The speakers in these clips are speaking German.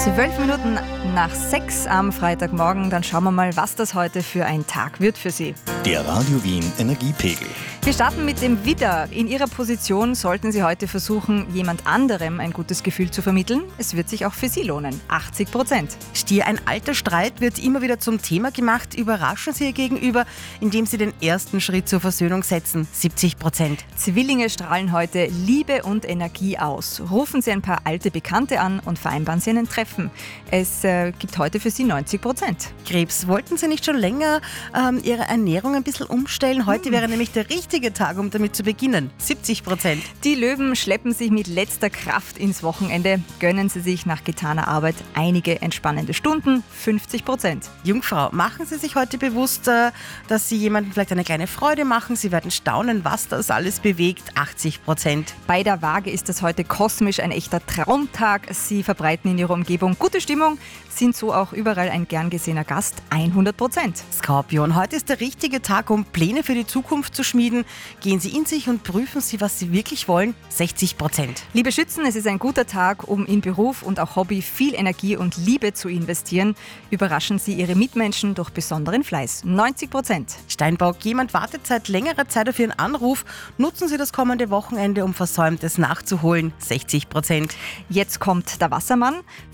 12 Minuten nach 6 am Freitagmorgen. Dann schauen wir mal, was das heute für ein Tag wird für Sie. Der Radio Wien Energiepegel. Wir starten mit dem Widder. In Ihrer Position sollten Sie heute versuchen, jemand anderem ein gutes Gefühl zu vermitteln. Es wird sich auch für Sie lohnen. 80%. Stier, ein alter Streit wird immer wieder zum Thema gemacht. Überraschen Sie Ihr Gegenüber, indem Sie den ersten Schritt zur Versöhnung setzen. 70%. Zwillinge strahlen heute Liebe und Energie aus. Rufen Sie ein paar alte Bekannte an und vereinbaren Sie einen Treffen. Es gibt heute für Sie 90%. Krebs, wollten Sie nicht schon länger Ihre Ernährung ein bisschen umstellen? Heute wäre nämlich der richtige Tag, um damit zu beginnen. 70%. Die Löwen schleppen sich mit letzter Kraft ins Wochenende. Gönnen Sie sich nach getaner Arbeit einige entspannende Stunden. 50%. Jungfrau, machen Sie sich heute bewusst, dass Sie jemandem vielleicht eine kleine Freude machen. Sie werden staunen, was das alles bewegt. 80%. Bei der Waage ist es heute kosmisch ein echter Traumtag. Sie verbreiten in Ihrer Umgebung gute Stimmung, sind so auch überall ein gern gesehener Gast. 100%. Skorpion, heute ist der richtige Tag, um Pläne für die Zukunft zu schmieden. Gehen Sie in sich und prüfen Sie, was Sie wirklich wollen. 60%. Liebe Schützen, es ist ein guter Tag, um in Beruf und auch Hobby viel Energie und Liebe zu investieren. Überraschen Sie Ihre Mitmenschen durch besonderen Fleiß. 90%. Steinbock, jemand wartet seit längerer Zeit auf Ihren Anruf. Nutzen Sie das kommende Wochenende, um Versäumtes nachzuholen. 60%. Jetzt kommt der Wassermann.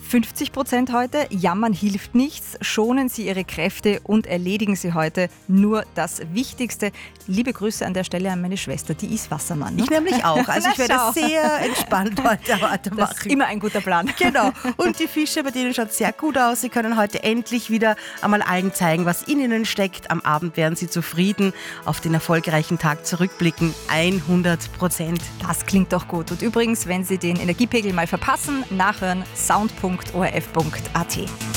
50% heute. Jammern hilft nichts. Schonen Sie Ihre Kräfte und erledigen Sie heute nur das Wichtigste. Liebe Grüße an der Stelle an meine Schwester, die ist Wassermann. Ne? Ich nämlich auch. Also ich werde sehr entspannt heute machen. Das ist immer ein guter Plan. Genau. Und die Fische, bei denen schaut es sehr gut aus. Sie können heute endlich wieder einmal allen zeigen, was in ihnen steckt. Am Abend werden sie zufrieden auf den erfolgreichen Tag zurückblicken. 100%. Das klingt doch gut. Und übrigens, wenn Sie den Energiepegel mal verpassen, nachhören sound.orf.at.